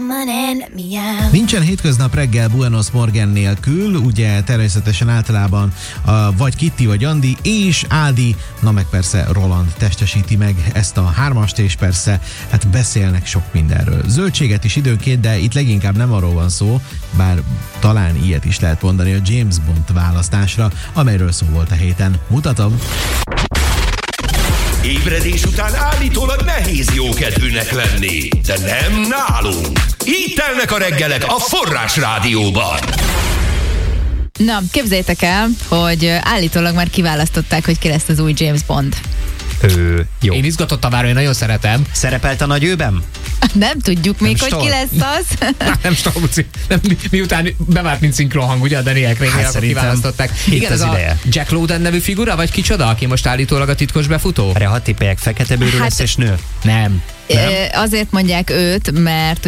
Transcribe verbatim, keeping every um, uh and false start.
Nincsen hétköznap reggel Buenos Morgan nélkül, ugye természetesen általában a, vagy Kitty, vagy Andi és Ádi, na meg persze Roland testesíti meg ezt a hármast, és persze hát beszélnek sok mindenről. Zöldséget is időnként, de itt leginkább nem arról van szó, bár talán ilyet is lehet mondani a James Bond választásra, amelyről szó volt a héten. Mutatom! Ébredés után állítólag nehéz jókedvűnek lenni, de nem nálunk. Így telnek a reggelek a Forrás Rádióban. Na, képzeljétek el, hogy állítólag már kiválasztották, hogy ki lesz az új James Bond. Ö, jó. Én izgatottan várom, én nagyon szeretem. Szerepelt a nagy őben? Nem tudjuk még, nem hogy ki lesz az. Nem Stolci. Nem, mi, miután bevált, mint szinkronhang, ugye a Daniel Craig-nél, hát akkor kiválasztották. Igen, az ez ideje. a Jack Lowden nevű figura, vagy kicsoda, aki most állítólag a titkos befutó? Erre hat tippelyek, fekete bőrű Hát- lesz és nő? Nem. Nem? Azért mondják őt, mert